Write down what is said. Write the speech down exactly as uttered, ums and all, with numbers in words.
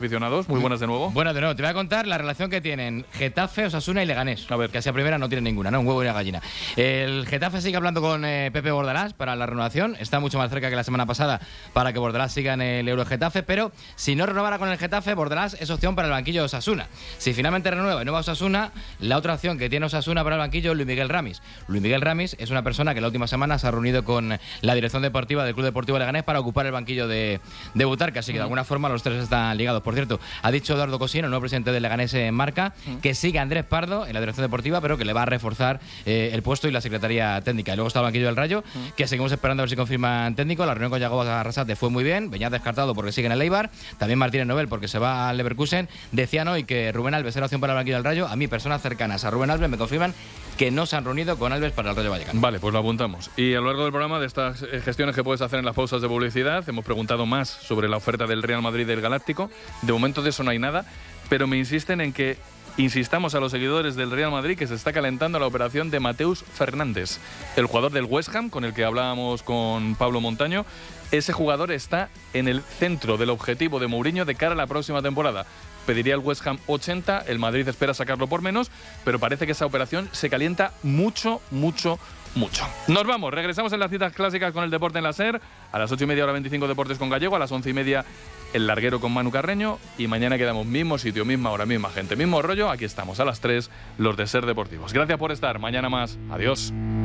Aficionados, muy buenas de nuevo. Buenas de nuevo. Te voy a contar la relación que tienen Getafe, Osasuna y Leganés. A ver, que hacia primera no tiene ninguna, ¿no? Un huevo y una gallina. El Getafe sigue hablando con eh, Pepe Bordalás para la renovación. Está mucho más cerca que la semana pasada para que Bordalás siga en el Euro Getafe, pero si no renovara con el Getafe, Bordalás es opción para el banquillo de Osasuna. Si finalmente renueva y no va a Osasuna, la otra opción que tiene Osasuna para el banquillo es Luis Miguel Ramis. Luis Miguel Ramis es una persona que la última semana se ha reunido con la dirección deportiva del Club Deportivo Leganés para ocupar el banquillo de, de Butarque, así que de alguna forma los tres están ligados. Por cierto, ha dicho Eduardo Cosino, el nuevo presidente del Leganés en Marca, que sigue Andrés Pardo en la dirección deportiva, pero que le va a reforzar eh, el puesto y la secretaría técnica. Y luego está el banquillo del Rayo, que seguimos esperando a ver si confirman técnico. La reunión con Yago Arrasate fue muy bien, Beñat descartado porque sigue en el Eibar, también Martínez Nobel porque se va al Leverkusen. Decían hoy que Rubén Alves era opción para el banquillo del Rayo. A mí, personas cercanas a Rubén Alves me confirman que no se han reunido con Alves para el Rayo Vallecano. Vale, pues lo apuntamos. Y a lo largo del programa, de estas gestiones que puedes hacer en las pausas de publicidad, hemos preguntado más sobre la oferta del Real Madrid del Galáctico. De momento de eso no hay nada, pero me insisten en que insistamos a los seguidores del Real Madrid que se está calentando la operación de Mateus Fernández, el jugador del West Ham, con el que hablábamos con Pablo Montaño. Ese jugador está en el centro del objetivo de Mourinho de cara a la próxima temporada. Pediría el West Ham ochenta, el Madrid espera sacarlo por menos, pero parece que esa operación se calienta mucho, mucho, mucho. Nos vamos, regresamos en las citas clásicas con el deporte en la SER, a las ocho y media, hora veinticinco, Deportes con Gallego, a las once y media, El Larguero con Manu Carreño, y mañana quedamos mismo sitio, misma hora, misma gente, mismo rollo. Aquí estamos a las tres, los de SER Deportivos. Gracias por estar, mañana más, adiós.